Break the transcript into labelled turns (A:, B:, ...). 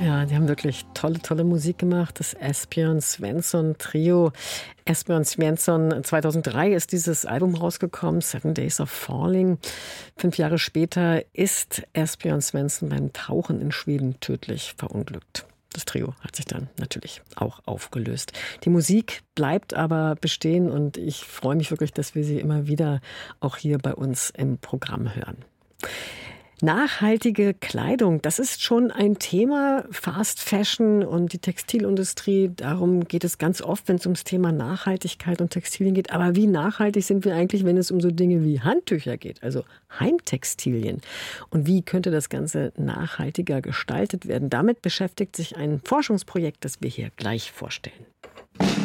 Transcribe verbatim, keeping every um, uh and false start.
A: Ja, die haben wirklich tolle, tolle Musik gemacht. Das Esbjörn Svensson Trio. Esbjörn Svensson, zweitausenddrei ist dieses Album rausgekommen, Seven Days of Falling. Fünf Jahre später ist Esbjörn Svensson beim Tauchen in Schweden tödlich verunglückt. Das Trio hat sich dann natürlich auch aufgelöst. Die Musik bleibt aber bestehen und ich freue mich wirklich, dass wir sie immer wieder auch hier bei uns im Programm hören. Nachhaltige Kleidung, das ist schon ein Thema. Fast Fashion und die Textilindustrie, darum geht es ganz oft, wenn es ums Thema Nachhaltigkeit und Textilien geht. Aber wie nachhaltig sind wir eigentlich, wenn es um so Dinge wie Handtücher geht, also Heimtextilien? Und wie könnte das Ganze nachhaltiger gestaltet werden? Damit beschäftigt sich ein Forschungsprojekt, das wir hier gleich vorstellen.